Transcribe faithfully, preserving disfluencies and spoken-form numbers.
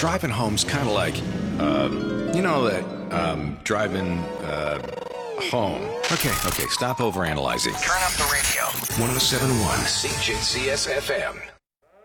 driving home's kind of like, um, you know that um, driving uh, home. Okay, okay, stop overanalyzing. Turn up the radio. one oh seven point one C J C S F M.